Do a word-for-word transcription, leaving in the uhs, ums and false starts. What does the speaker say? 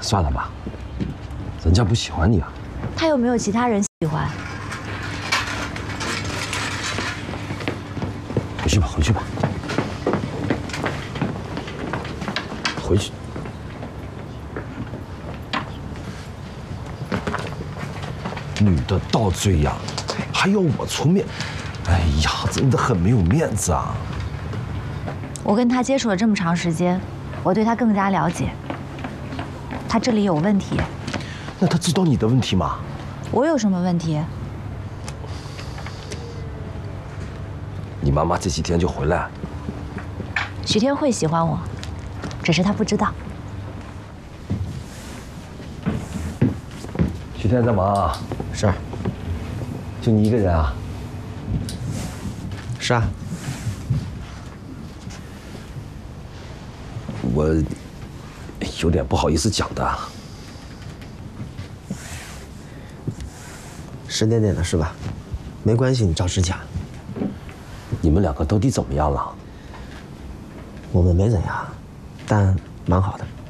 算了吧，人家不喜欢你啊。 他有没有其他人喜欢？ 回去吧，回去吧，回去。女的到嘴呀，还要我出面，哎呀，真的很没有面子啊。 我跟他接触了这么长时间，我对他更加了解。他这里有问题。 那他知道你的问题吗？ 我有什么问题？ 你妈妈这几天就回来。 许天慧喜欢我，只是他不知道。 许天在忙啊？ 是。 就你一个人啊？ 是啊。 我有点不好意思讲的。 十点点的是吧？没关系，你照实讲。 你们两个到底怎么样了？ 我们没怎样，但蛮好的。